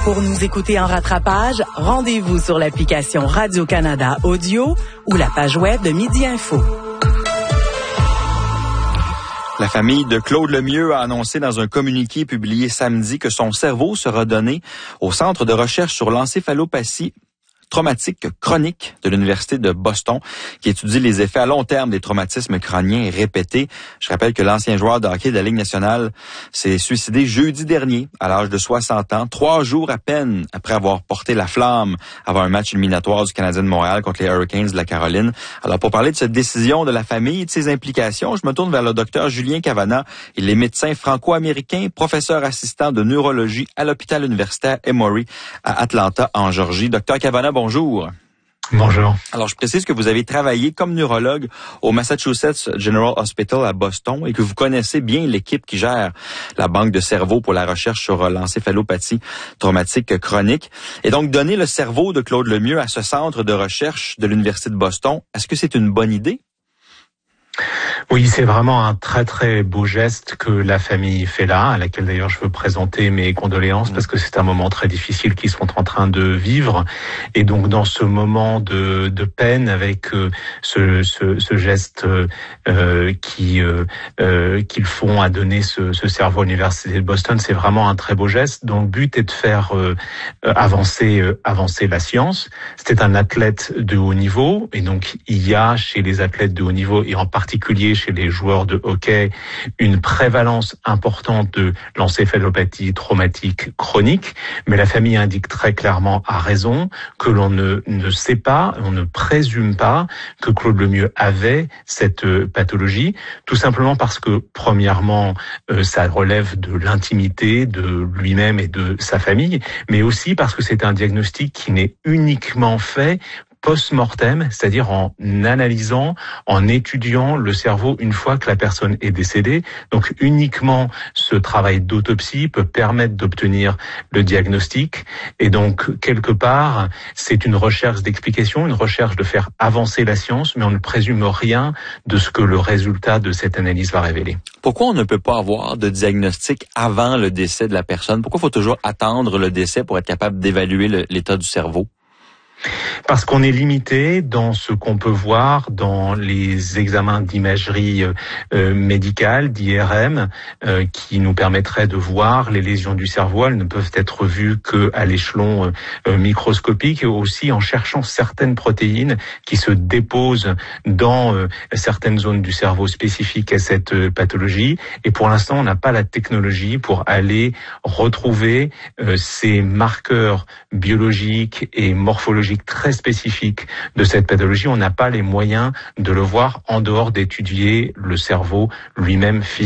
Pour nous écouter en rattrapage, rendez-vous sur l'application Radio-Canada Audio ou la page web de Midi Info. La famille de Claude Lemieux a annoncé dans un communiqué publié samedi que son cerveau sera donné au Centre de recherche sur l'encéphalopathie traumatique chronique de l'Université de Boston, qui étudie les effets à long terme des traumatismes crâniens répétés. Je rappelle que l'ancien joueur de hockey de la Ligue nationale s'est suicidé jeudi dernier, à l'âge de 60 ans, 3 jours à peine après avoir porté la flamme avant un match éliminatoire du Canadien de Montréal contre les Hurricanes de la Caroline. Alors, pour parler de cette décision de la famille et de ses implications, je me tourne vers le docteur Julien Cavana. Il est médecin franco-américain, professeur assistant de neurologie à l'hôpital universitaire Emory à Atlanta, en Georgie. Docteur Cavana, bonjour. Bonjour. Alors, je précise que vous avez travaillé comme neurologue au Massachusetts General Hospital à Boston et que vous connaissez bien l'équipe qui gère la banque de cerveau pour la recherche sur l'encéphalopathie traumatique chronique. Et donc, donner le cerveau de Claude Lemieux à ce centre de recherche de l'Université de Boston, est-ce que c'est une bonne idée? Oui, c'est vraiment un très très beau geste que la famille fait là, à laquelle d'ailleurs je veux présenter mes condoléances parce que c'est un moment très difficile qu'ils sont en train de vivre. Et donc dans ce moment de peine, avec ce geste qu'ils font à donner ce cerveau à l'Université de Boston, c'est vraiment un très beau geste dont le but est de faire avancer la science. C'était un athlète de haut niveau et donc il y a chez les athlètes de haut niveau et en particulier chez les joueurs de hockey, une prévalence importante de l'encéphalopathie traumatique chronique, mais la famille indique très clairement, à raison, que l'on ne sait pas, on ne présume pas que Claude Lemieux avait cette pathologie, tout simplement parce que, premièrement, ça relève de l'intimité de lui-même et de sa famille, mais aussi parce que c'est un diagnostic qui n'est uniquement fait post-mortem, c'est-à-dire en analysant, en étudiant le cerveau une fois que la personne est décédée. Donc uniquement ce travail d'autopsie peut permettre d'obtenir le diagnostic. Et donc quelque part, c'est une recherche d'explication, une recherche de faire avancer la science, mais on ne présume rien de ce que le résultat de cette analyse va révéler. Pourquoi on ne peut pas avoir de diagnostic avant le décès de la personne? Pourquoi il faut toujours attendre le décès pour être capable d'évaluer l'état du cerveau? Parce qu'on est limité dans ce qu'on peut voir dans les examens d'imagerie médicale, d'IRM, qui nous permettraient de voir les lésions du cerveau. Elles ne peuvent être vues qu'à l'échelon microscopique et aussi en cherchant certaines protéines qui se déposent dans certaines zones du cerveau spécifiques à cette pathologie. Et pour l'instant, on n'a pas la technologie pour aller retrouver ces marqueurs biologiques et morphologiques très spécifiques de cette pathologie. On n'a pas les moyens de le voir en dehors d'étudier le cerveau lui-même physiquement.